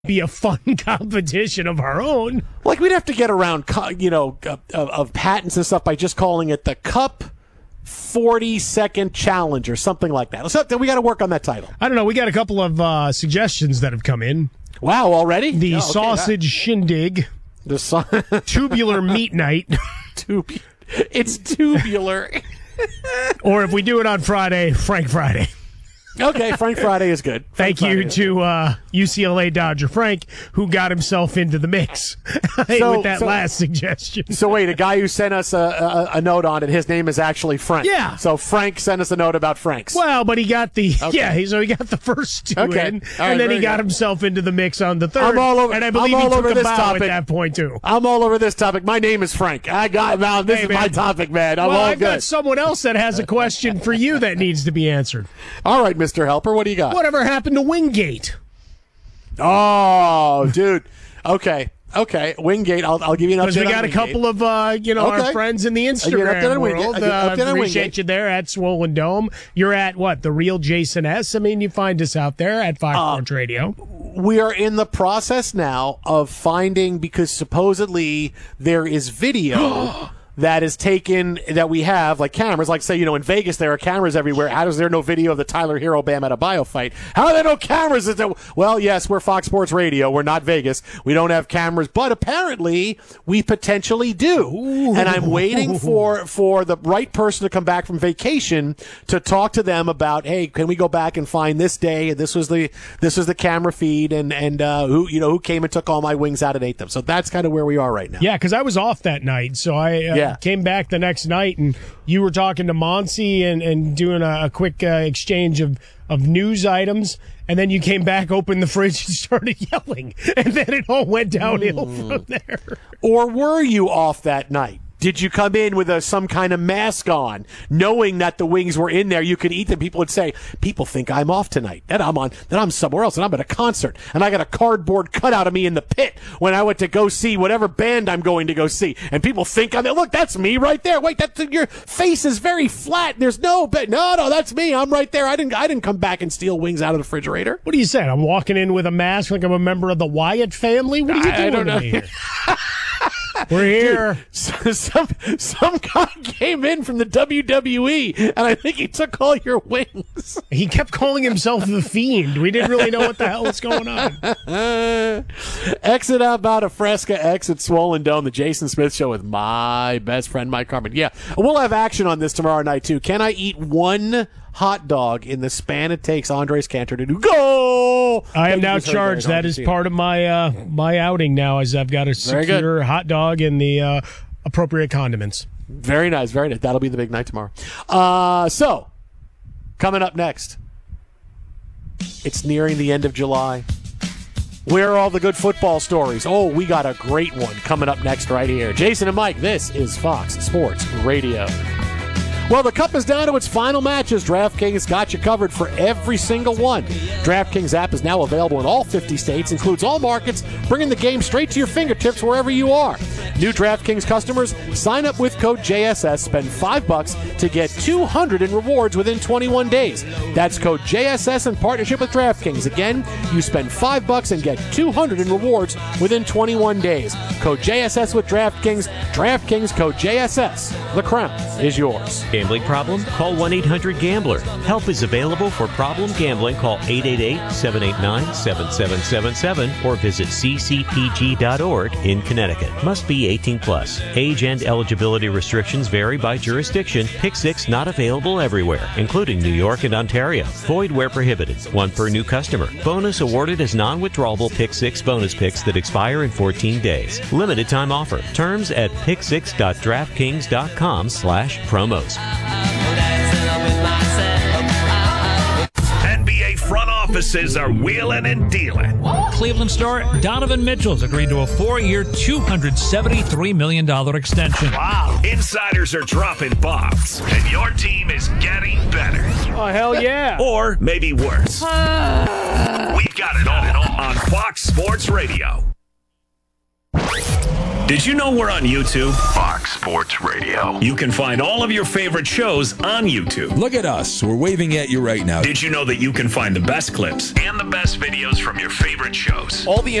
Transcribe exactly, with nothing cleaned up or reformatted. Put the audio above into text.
be a fun competition of our own. Like, we'd have to get around, you know, of, of patents and stuff by just calling it the Cup forty-second Challenge or something like that. So we got to work on that title. I don't know. We got a couple of uh, suggestions that have come in. Wow, already? The oh, okay, sausage that. shindig. The so- tubular meat night. Tubu- it's tubular. Or if we do it on Friday, Frank Friday. Okay, Frank Friday is good. Frank Thank Friday you to uh, U C L A Dodger Frank, who got himself into the mix so, with that so, last suggestion. So wait, a guy who sent us a, a, a note on it, his name is actually Frank. Yeah. So Frank sent us a note about Franks. Well, but he got the, okay. yeah, so he got the first two okay. in, right, and then he got good. himself into the mix on the third. I'm all over, and I believe I'm he all took over a this bow topic. at that point, too. I'm all over this topic. My name is Frank. I got, now, this hey, is man. my topic, man. I'm well, all I've good. got someone else that has a question for you that needs to be answered. All right, Mister Helper, what do you got? Whatever happened to Wingate? Oh, dude. Okay. Okay. Wingate, I'll, I'll give you an update. Because we got a couple of, uh, you know, okay. our friends in the Instagram world. Uh, appreciate you there at Swollen Dome. You're at, what, The Real Jason S? I mean, you find us out there at Fox uh, Sports Radio. We are in the process now of finding, because supposedly there is video that is taken, that we have, like cameras, like say, you know, in Vegas there are cameras everywhere. How is there no video of the Tyler Hero Bam Adebayo fight? How are there no cameras? Well, yes, we're Fox Sports Radio. We're not Vegas. We don't have cameras, but apparently we potentially do. Ooh. And I'm waiting for, for the right person to come back from vacation to talk to them about, hey, can we go back and find this day? And this was the, this was the camera feed, and, and, uh, who, you know, who came and took all my wings out and ate them. So that's kind of where we are right now. Yeah. Cause I was off that night. So I, uh, yeah. came back the next night, and you were talking to Monsi and, and doing a, a quick uh, exchange of, of news items, and then you came back, opened the fridge, and started yelling, and then it all went downhill mm. from there. Or were you off that night? Did you come in with a, some kind of mask on, knowing that the wings were in there? You could eat them. People would say, people think I'm off tonight, that I'm on, that I'm somewhere else, and I'm at a concert, and I got a cardboard cutout of me in the pit when I went to go see whatever band I'm going to go see. And people think I'm there. Look, that's me right there. Wait, that's, your face is very flat. There's no, no, no, that's me. I'm right there. I didn't, I didn't come back and steal wings out of the refrigerator. What are you saying? I'm walking in with a mask like I'm a member of the Wyatt family? What are you I, doing I don't know. here? We're here. Dude, some some guy came in from the W W E, and I think he took all your wings. He kept calling himself the Fiend. We didn't really know what the hell was going on. Uh, exit out about a Fresca, exit Swollen Dome, the Jason Smith Show with my best friend, Mike Carmen. Yeah, we'll have action on this tomorrow night, too. Can I eat one hot dog in the span it takes Andres Cantor to do go? I am now charged. That is part of my uh, my outing now, as I've got to secure hot dog and the uh, appropriate condiments. Very nice, very nice. That'll be the big night tomorrow. Uh, so, coming up next, it's nearing the end of July. Where are all the good football stories? Oh, we got a great one coming up next right here. Jason and Mike, this is Fox Sports Radio. Well, the Cup is down to its final matches. DraftKings got you covered for every single one. DraftKings app is now available in all fifty states, includes all markets, bringing the game straight to your fingertips wherever you are. New DraftKings customers, sign up with code J S S, spend five bucks to get two hundred in rewards within twenty-one days. That's code J S S in partnership with DraftKings. Again, you spend five bucks and get two hundred in rewards within twenty-one days. Code J S S with DraftKings. DraftKings code J S S. The crown is yours. Gambling problem? Call one eight hundred gambler. Help is available for problem gambling. Call eight eight eight, seven eight nine, seven seven seven seven or visit c c p g dot org in Connecticut. Must be eighteen plus. Age and eligibility restrictions vary by jurisdiction. Pick six not available everywhere, including New York and Ontario. Void where prohibited. One per new customer. Bonus awarded as non-withdrawable Pick six bonus picks that expire in fourteen days. Limited time offer. Terms at pick six dot draftkings dot com slash promos. N B A front offices are wheeling and dealing. Cleveland star Donovan Mitchell's agreed to a four-year, two hundred seventy-three million dollars extension. Wow. Insiders are dropping bombs, and your team is getting better. Oh, hell yeah. Or maybe worse. We've got it all on Fox Sports Radio. Did you know we're on YouTube? Fox Sports Radio. You can find all of your favorite shows on YouTube. Look at us. We're waving at you right now. Did you know that you can find the best clips and the best videos from your favorite shows? All the